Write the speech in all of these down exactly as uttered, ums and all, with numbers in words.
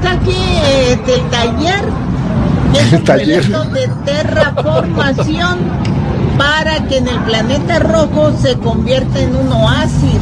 aquí eh, del taller, es un proyecto de terraformación para que en el planeta rojo se convierta en un oasis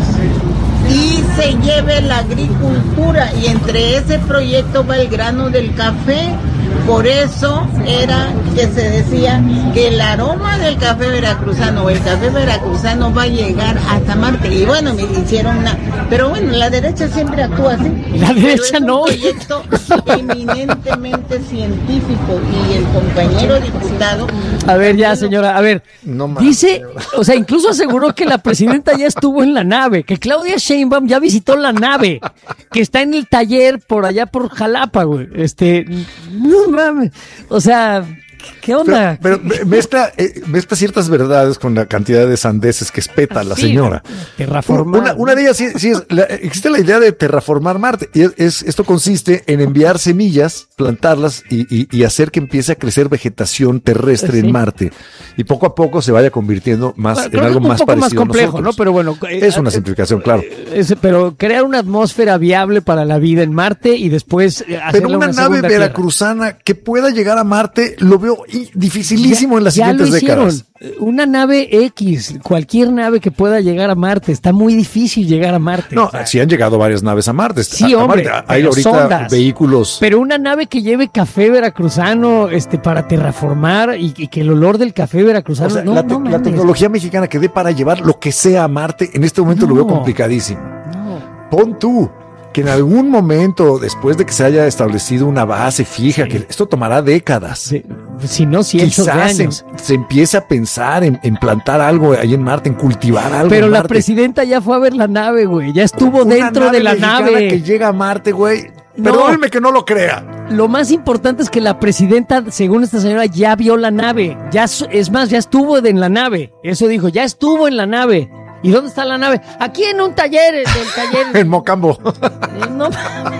y se lleve la agricultura, y entre ese proyecto va el grano del café. Por eso era que se decía que el aroma del café veracruzano o el café veracruzano va a llegar hasta Marte. Y bueno, me hicieron una... Pero bueno, la derecha siempre actúa así. La derecha no. Es un proyecto eminentemente científico, y el compañero diputado... A ver, ya, señora, a ver. No más, dice, señora. O sea, incluso aseguró que la presidenta ya estuvo en la nave, que Claudia Sheinbaum ya visitó la nave, que está en el taller por allá por Jalapa, güey. Este... No mames, o sea, ¿qué onda? Pero, pero mezcla, eh, mezcla ciertas verdades con la cantidad de sandeces que espeta la señora. Terraformar. Una, una de ellas sí, sí es, la, existe la idea de terraformar Marte, y es, es, esto consiste en enviar semillas, plantarlas y, y, y hacer que empiece a crecer vegetación terrestre sí. en Marte, y poco a poco se vaya convirtiendo más bueno, en algo más parecido más complejo, a nosotros. ¿no? Pero bueno, es una simplificación, claro. Es, pero crear una atmósfera viable para la vida en Marte y después hacerla Pero una, una nave veracruzana tierra. Que pueda llegar a Marte, lo veo dificilísimo ya, en las siguientes décadas. Una nave X, cualquier nave que pueda llegar a Marte, está muy difícil llegar a Marte. No, o sea, sí han llegado varias naves a Marte. Sí, a, hombre, a Marte. Hay ahorita sondas, vehículos. Pero una nave que lleve café veracruzano, este, para terraformar y, y que el olor del café veracruzano. O sea, no, la, te, no, la tecnología mexicana que dé para llevar lo que sea a Marte, en este momento no, lo veo complicadísimo. No. Pon tú que en algún momento, después de que se haya establecido una base fija, sí. que esto tomará décadas. Sí. Si no, cientos de años. Se, se empiece a pensar en, en plantar algo ahí en Marte, en cultivar algo. Pero en la Marte. Presidenta ya fue a ver la nave, güey. Ya estuvo una dentro nave de la nave. Que llega a Marte, güey. No. Perdóneme que no lo crea. Lo más importante es que la presidenta, según esta señora, ya vio la nave. Ya, es más, ya estuvo en la nave. Eso dijo, ya estuvo en la nave. ¿Y dónde está la nave? Aquí en un taller, en el taller. En Mocambo. No,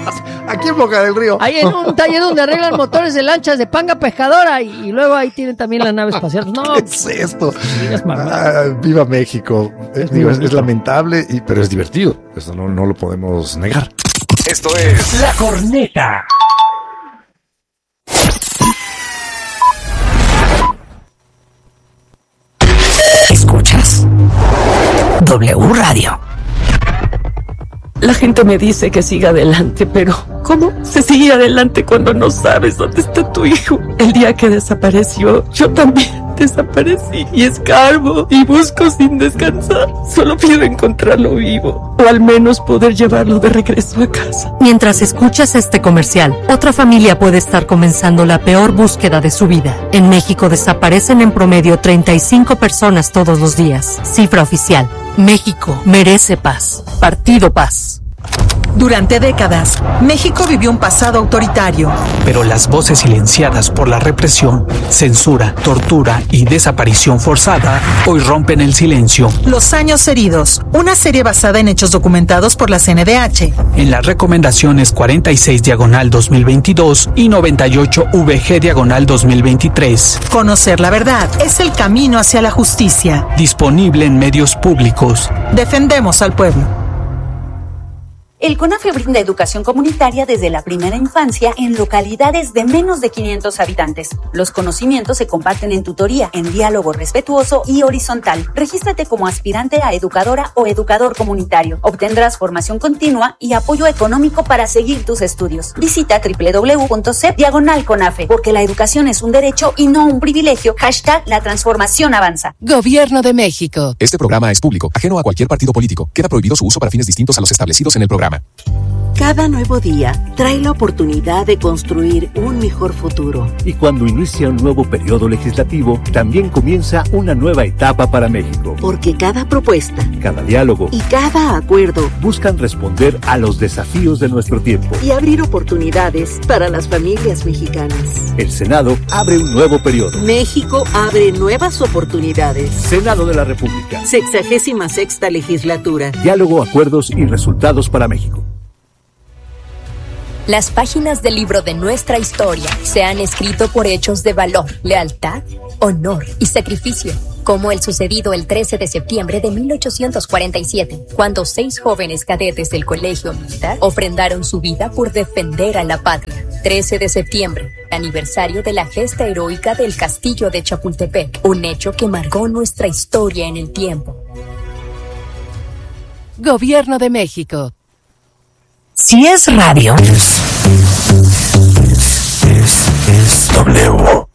aquí en Boca del Río. Ahí en un taller donde arreglan motores de lanchas de panga pescadora, y, y luego ahí tienen también la nave espacial. No, ¿qué es esto? Ah, viva México. Es, Digo, es, es lamentable, y, pero es divertido. Eso no, no lo podemos negar. Esto es La Corneta. ¿Escuchas? W Radio. La gente me dice que siga adelante, pero ¿cómo se sigue adelante cuando no sabes dónde está tu hijo? El día que desapareció, yo también desaparecí y escarbo y busco sin descansar. Solo pido encontrarlo vivo, o al menos poder llevarlo de regreso a casa. Mientras escuchas este comercial, otra familia puede estar comenzando la peor búsqueda de su vida. En México desaparecen en promedio treinta y cinco personas todos los días. Cifra oficial. México merece paz. Partido Paz. Durante décadas, México vivió un pasado autoritario. Pero las voces silenciadas por la represión, censura, tortura y desaparición forzada hoy rompen el silencio. Los años heridos, una serie basada en hechos documentados por la C N D H. En las recomendaciones cuarenta y seis diagonal dos mil veintidós y noventa y ocho V G diagonal dos mil veintitrés. Conocer la verdad es el camino hacia la justicia. Disponible en medios públicos. Defendemos al pueblo. El CONAFE brinda educación comunitaria desde la primera infancia en localidades de menos de quinientos habitantes. Los conocimientos se comparten en tutoría, en diálogo respetuoso y horizontal. Regístrate como aspirante a educadora o educador comunitario. Obtendrás formación continua y apoyo económico para seguir tus estudios. Visita doble u doble u doble u punto c e p diagonal CONAFE, porque la educación es un derecho y no un privilegio. Hashtag la transformación avanza. Gobierno de México. Este programa es público, ajeno a cualquier partido político. Queda prohibido su uso para fines distintos a los establecidos en el programa. Cada nuevo día trae la oportunidad de construir un mejor futuro. Y cuando inicia un nuevo periodo legislativo, también comienza una nueva etapa para México. Porque cada propuesta, cada diálogo y cada acuerdo buscan responder a los desafíos de nuestro tiempo y abrir oportunidades para las familias mexicanas. El Senado abre un nuevo periodo. México abre nuevas oportunidades. Senado de la República. Sexagésima sexta legislatura. Diálogo, acuerdos y resultados para México. Las páginas del libro de nuestra historia se han escrito por hechos de valor, lealtad, honor y sacrificio. como el sucedido el trece de septiembre de mil ochocientos cuarenta y siete, cuando seis jóvenes cadetes del colegio militar ofrendaron su vida por defender a la patria. trece de septiembre, aniversario de la gesta heroica del castillo de Chapultepec, un hecho que marcó nuestra historia en el tiempo. Gobierno de México. Si es radio. Es, es, es, es W.